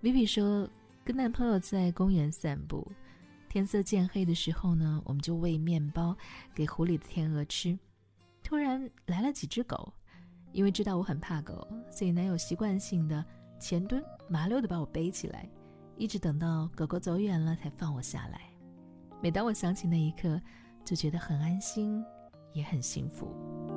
Vivi 说，跟男朋友在公园散步，天色渐黑的时候呢，我们就喂面包给湖里的天鹅吃。突然来了几只狗，因为知道我很怕狗，所以男友习惯性的前蹲麻溜的把我背起来，一直等到狗狗走远了才放我下来。每当我想起那一刻，就觉得很安心，也很幸福。